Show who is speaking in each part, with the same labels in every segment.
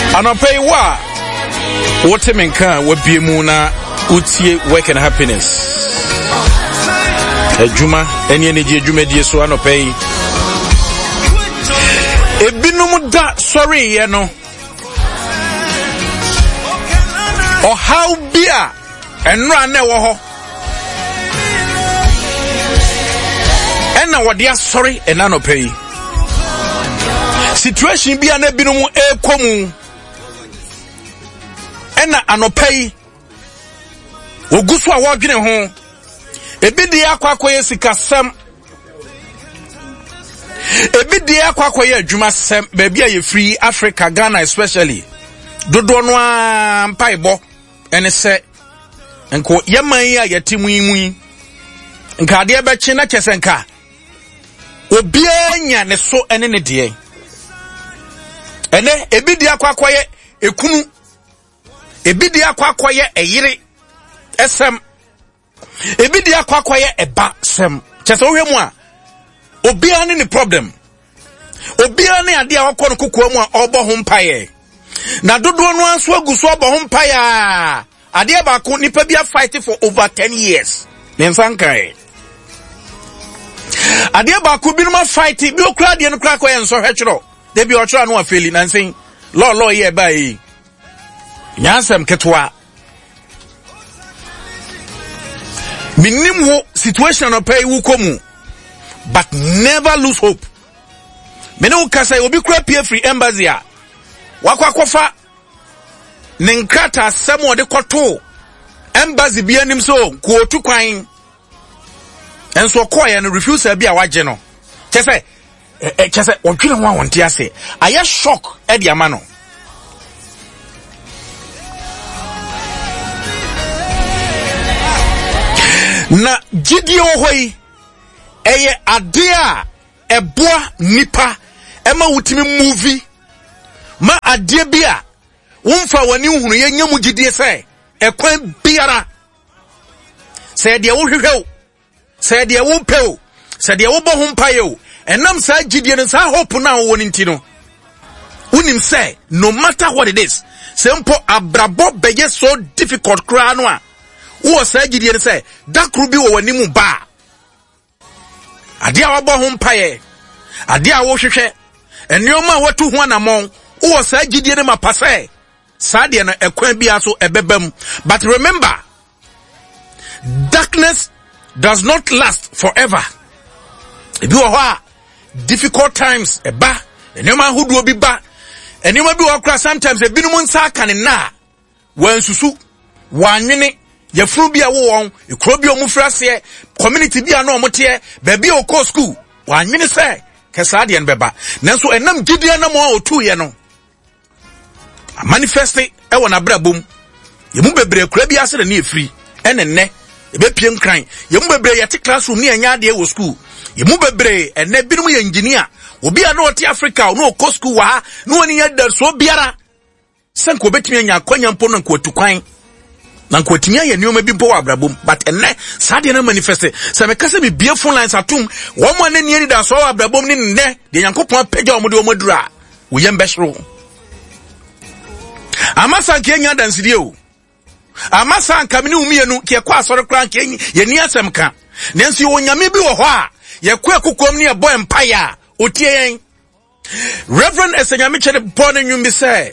Speaker 1: Anopay wa what menka wa biemu na utie work and happiness. Ejuma eni energy ejuma die so anopay. Ebinum da sorry ye no. O how bia enra na wo ho. Ena wo dia sorry enanopay. Situation bia na binum ekomu. Ena anopay ogusu a wodwene ho ebidi akwakoye sikasem ebidi akwakoye adwuma sem baabi a ye free Africa Ghana especially dodo no ampaibo ene se enko yeman yi a yetimu yi nka de be chi na chesenka obi anya ne so ene ne de ene ebidi akwakoye ekunu ebidi akwakoye eyire esem ebidi akwakoye eba sem chese ohwemu a obi ane ni problem obi ane ade a wakọ no kokua mu a obo ho mpaye na dodo no anso aguso obo ho mpaye a ade ba ko nipa bia fight for over 10 years nensankai ade ba ko bi no ma fight bi okra de no kra ko yen so hwechiro de bi ochra no afeli nansen lo ye ba yi nyansem ketwa minim ho situation of pay wu komu but never lose hope. Mene ukasa obi kura pie free embassy a wakwakofa ne nkrata asem ode koto embassy bia nim so ko otu kwan enso koye no refuse bia waje no chese odwene ho awonte ase aye shock e dia ma no na gidio hoi eye adea eboa nipa ema wutimi movie ma ade bia wonfa wani hunu ye nyamu gidie se ekwan biara se de wo hwehwew se de wo pew se de wo bo ho mpaye enam sa gidie no sa hope na wo ni ntino unim say no matter what it is sempo abrabo beye so difficult kra no a wo sa gidie no say dakru bi wo wani mu ba ade a wo bo ho mpaye ade a wo hwehwe enioma watu ho anamon wo sa gidie no mapase sa de no ekwan bia so ebebam but remember darkness does not last forever. Ebi wo ho difficult times eba enioma hudu bi ba enioma bi wo kra sometimes ebinum nsa kan na wansusu wanwene yefuru bia wo won ekro bia omufrase community bia na omote ba bia o ko school wanwene se kesa de en beba nanso enam gidia na mo otu ye no manifest e wona brabom yemu bebre kura bia se na efiri enenne ebepiem kran yemu bebre yete classroom ni anya de wo school yemu bebre enne binum ye engineer obi a na oti Africa no ko school wa no oni ya da so biara senko obetimi anya akwanya mpo no ko tukwan na ko timi ya nioma bi mpo wa brabom but enne sade na manifest se me kase bi bie phone lines atum wo mo na ni da so wa brabom ni nne de yankopon pagya o mo de o madura wo yem besro amasa ke nya danside o amasa nka mini umienu ke kwa asore kran ke ye ni asem ka nenso wo nyame bi wo ho a ye kwa kokom ne boy empire otie yen Reverend Esenyame chere born nyum bi say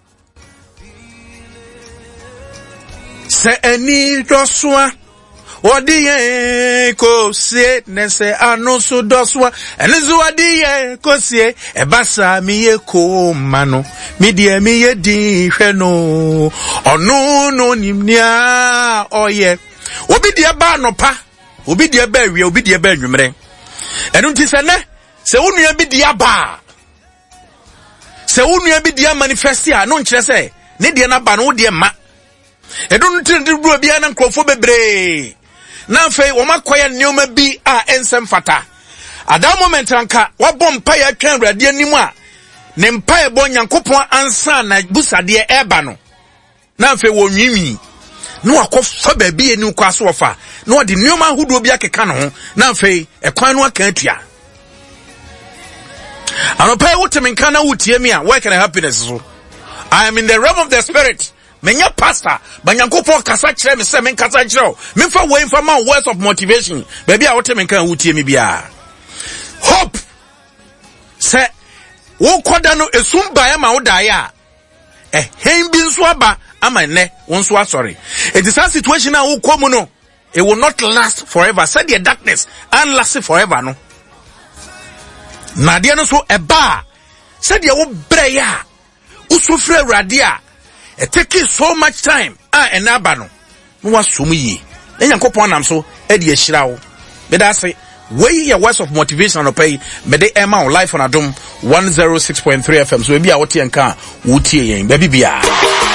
Speaker 1: se eni doswa odiye ko se nese anoso doswa enizo odiye ko se ebasa mi ye ko mano mi die mi ye di hwe no onu no nimnia oye obi die ba nopa obi die ba wi obi die ba nwumre enu nti se ne se unua bi die ba se unua bi die manifestia no nkire se ne die na ba no die ma edun tindiru bia na nkrofo bebre na fei wo makoye neoma bi a ensem fata at that moment anka wabom paye atwan rade anim a ne mpaye bo nyankopon ansa na busade eba no na fei wo nwinwi no akofa ba bi eni kwaso ofa na odi neoma hudo bi akeka no ho na fei ekwan no aka atua anopai wotemenka na wotie mi a work and happiness so I am in the realm of the spirit. Menya pastor, banyankopo kasa kire me se men kasa kire. Me fa way for my words of motivation. Baby a wote men kan wutie me bia. Hope. Say wo koda no esum ba ma wo dae a. Hen bi nso aba ama ne won so asori. It is a situation a wo komu no. It will not last forever. Said the darkness and last forever no. Na de no so eba. Said the wo bre ya. Usufre radia. It takes so much time. And abano. No was sumi. Then Yankopon am so Eddie Shrow. But I say, way your words of motivation on pay, but they Emma life on a dome 106.3 FM. So maybe I would car, would baby.